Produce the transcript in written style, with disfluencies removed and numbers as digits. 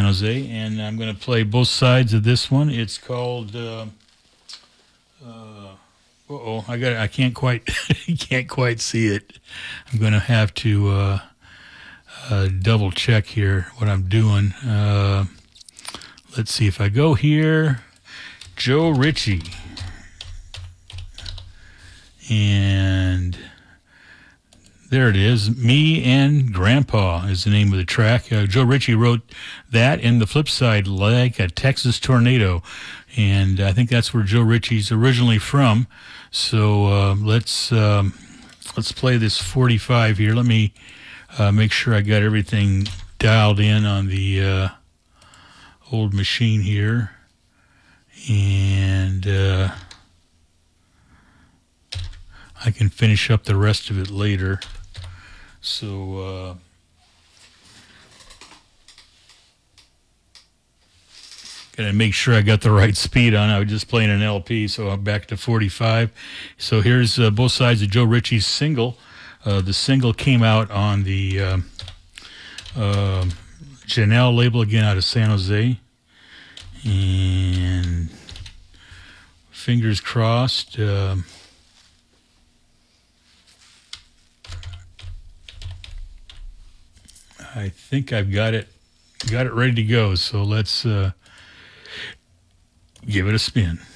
Jose, and I'm going to play both sides of this one. It's called. I can't quite can't quite see it. I'm going to have to double check here what I'm doing. Let's see if I go here. Joe Ritchie. And there it is. Me and Grandpa is the name of the track. Joe Ritchie wrote that, and the flip side, Like a Texas Tornado. And I think that's where Joe Ritchie's originally from. So let's play this 45 here. Let me make sure I got everything dialed in on the old machine here. And I can finish up the rest of it later. So gotta make sure I got the right speed on. I was just playing an LP, so I'm back to 45. So here's both sides of Joe Ritchie's single. The single came out on the Janelle label, again out of San Jose. And fingers crossed. I think I've got it ready to go. So let's give it a spin.